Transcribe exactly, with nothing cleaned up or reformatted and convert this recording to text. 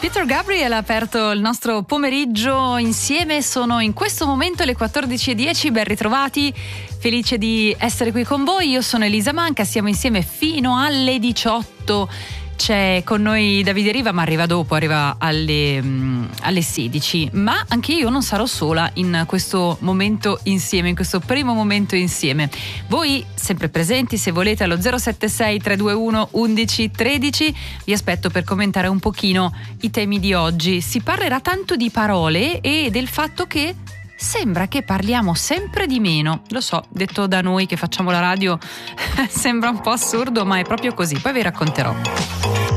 Peter Gabriel ha aperto il nostro pomeriggio insieme, sono in questo momento le quattordici e dieci, ben ritrovati, felice di essere qui con voi, io sono Elisa Manca, siamo insieme fino alle diciotto. C'è con noi Davide Riva, ma arriva dopo, arriva alle, um, alle sedici, ma anche io non sarò sola in questo momento insieme, in questo primo momento insieme. Voi sempre presenti, se volete, allo zero sette sei tre due uno undici tredici, vi aspetto per commentare un pochino i temi di oggi. Si parlerà tanto di parole e del fatto che sembra che parliamo sempre di meno. Lo so, detto da noi che facciamo la radio sembra un po' assurdo, ma è proprio così, poi vi racconterò.